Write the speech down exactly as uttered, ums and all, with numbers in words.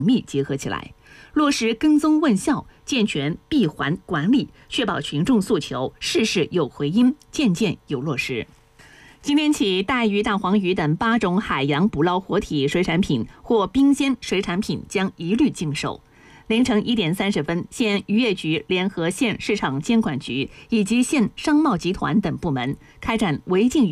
密结合起来，落实跟踪问效，健全闭环管理，确保群众诉求事事有回音，件件有落实。今天起，带鱼、大黄鱼等八种海洋捕捞活体水产品或冰鲜水产品将一律禁售。凌晨一点三十分，县渔业局联合县市场监管局以及县商贸集团等部门开展违禁渔